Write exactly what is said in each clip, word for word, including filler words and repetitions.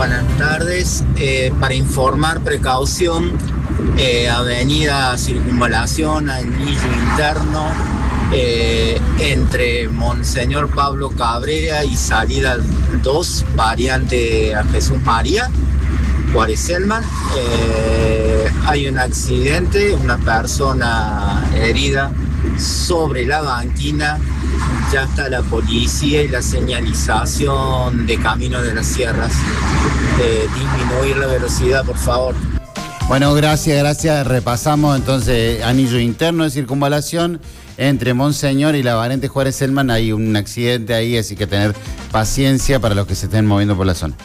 buenas tardes. Eh, para informar, precaución, eh, Avenida Circunvalación, anillo interno, eh, entre Monseñor Pablo Cabrera y salida dos, variante a Jesús María, Juárez Selman. Eh, hay un accidente, una persona herida sobre la banquina. Ya está la policía y la señalización de camino de las sierras. Eh, disminuir la velocidad, por favor. Bueno, gracias, gracias. Repasamos entonces anillo interno de circunvalación entre Monseñor y la variante Juárez Selman. Hay un accidente ahí, así que tener paciencia para los que se estén moviendo por la zona.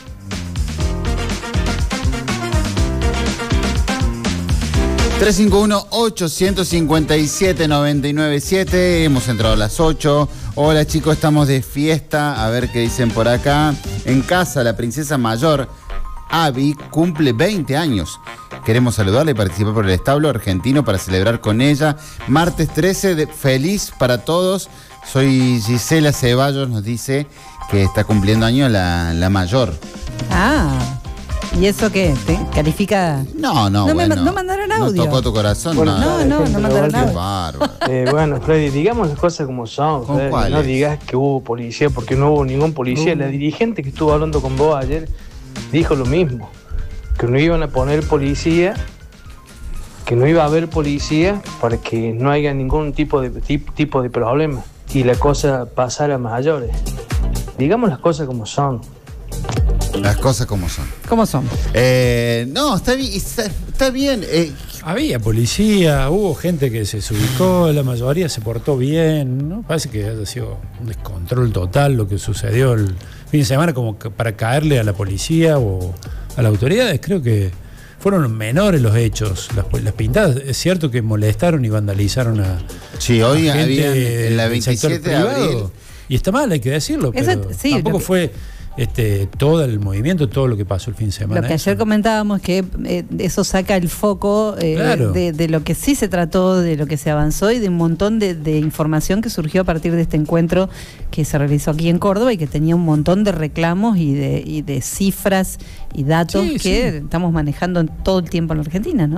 tres cinco uno, ocho cinco siete, nueve nueve siete. Hemos entrado a las ocho. Hola chicos, estamos de fiesta. A ver qué dicen por acá. En casa, la princesa mayor, Abby, cumple veinte años. Queremos saludarla y participar por el establo argentino para celebrar con ella. Martes trece, de, feliz para todos. Soy Gisela Ceballos, nos dice que está cumpliendo años la, la mayor. Ah, ¿y eso qué? ¿Te califica? No, no, no, bueno, me, no mandaron audio. No tocó tu corazón, bueno, no. No, no, no mandaron audio. Bárbaro. Eh, bueno, Freddy, digamos las cosas como son. Freddy. No digas que hubo policía, porque no hubo ningún policía. Uh. La dirigente que estuvo hablando con vos ayer dijo lo mismo, que no iban a poner policía, que no iba a haber policía para que no haya ningún tipo de, tipo, tipo de problema y la cosa pasara a mayores. Digamos las cosas como son. Las cosas como son. ¿Cómo son? Eh, no, está bien. Está, está bien. Eh. Había policía, hubo gente que se desubicó, la mayoría se portó bien, ¿no? Parece que haya sido un descontrol total lo que sucedió el fin de semana, como para caerle a la policía o a las autoridades. Creo que fueron menores los hechos, las, las pintadas. Es cierto que molestaron y vandalizaron a, sí, hoy a gente había en la veintisiete de abril. Y está mal, hay que decirlo, pero Eso, sí, tampoco que... fue... Este, todo el movimiento, todo lo que pasó el fin de semana. Lo que ayer comentábamos es que eh, eso saca el foco eh, claro. de, de lo que sí se trató, de lo que se avanzó y de un montón de, de información que surgió a partir de este encuentro que se realizó aquí en Córdoba y que tenía un montón de reclamos y de, y de cifras y datos sí, que sí. estamos manejando todo el tiempo en la Argentina, ¿no?